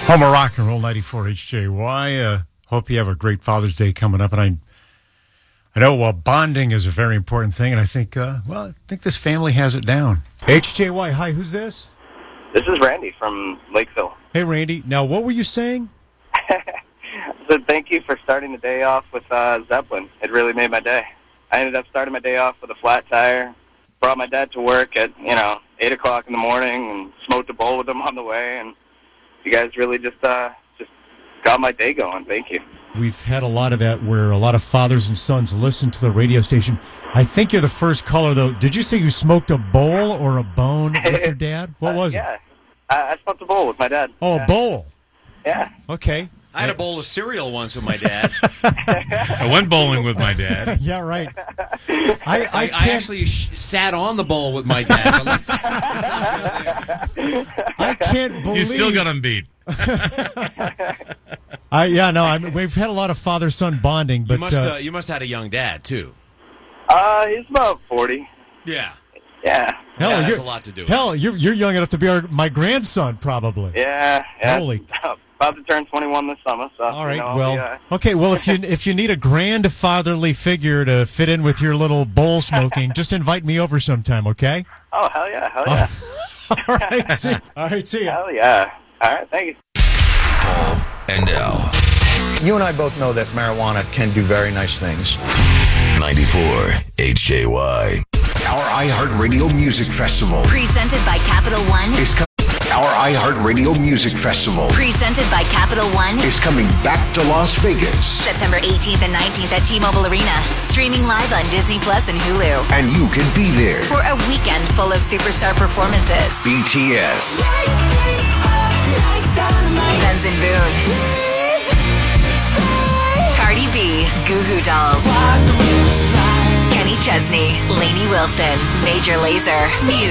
Home of Rock and Roll 94 HJY. Hope you have a great Father's Day coming up. And I know bonding is a very important thing, and I think, I think this family has it down. HJY, hi, who's this? This is Randy from Lakeville. Hey, Randy. Now, what were you saying? So thank you for starting the day off with Zeppelin. It really made my day. I ended up starting my day off with a flat tire, brought my dad to work at, 8 o'clock in the morning, and smoked a bowl with him on the way, and you guys really just got my day going. Thank you. We've had a lot of that where a lot of fathers and sons listen to the radio station. I think you're the first caller, though. Did you say you smoked a bowl or a bone with your dad? What was it? Yeah, I smoked a bowl with my dad. Oh, a bowl. Yeah. Okay. I had a bowl of cereal once with my dad. I went bowling with my dad. Yeah, right. I actually sat on the bowl with my dad. But I can't believe... You still got him beat. We've had a lot of father-son bonding, but... You must have had a young dad, too. He's about 40. Yeah. Yeah. Hell, that's a lot to do. Hell, you're young enough to be my grandson, probably. Yeah. Holy... About to turn 21 this summer. So, all right. Okay. Well, if you need a grandfatherly figure to fit in with your little bowl smoking, just invite me over sometime. Okay. Oh, hell yeah. Hell yeah. All right. See ya. Hell yeah. All right. Thank you. Paul and Al. You and I both know that marijuana can do very nice things. 94 HJY. Our iHeartRadio Music Festival. Presented by Capital One. Our iHeartRadio Music Festival. Presented by Capital One. Is coming back to Las Vegas. September 18th and 19th at T-Mobile Arena. Streaming live on Disney Plus and Hulu. And you can be there. For a weekend full of superstar performances. BTS. Benz and Boone. Cardi B. Goo Goo Dolls. Kenny Chesney. Lainey Wilson. Major Lazer. Muse.